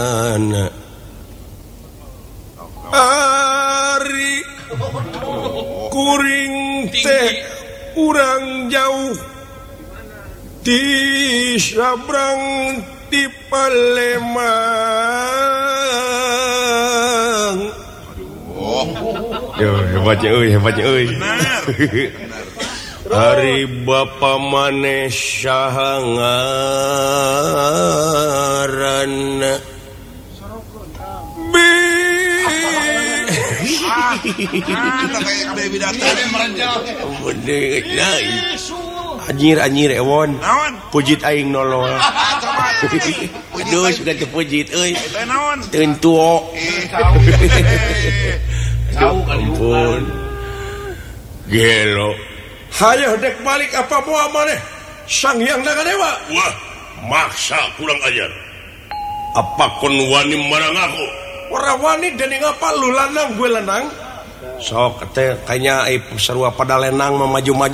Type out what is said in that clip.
Ari kuring teh urang jauh di sabrang di Palembang. Yo hebatnya euy. Hari Bapa maneh sahangaranna Anjir ewon pujit aing nolol. Aduh suka pujit euy. Teun tuo. Ampun. Gelo. Hayah dek balik apa moal maneh Sang Hyang Nagadewa. Wah, maksa kurang ajar. Apa kon wani marang aku? Ora wani dening apa lu lanang gue lanang. Sok teh kayaknya sarua pada lenang mah maju-maju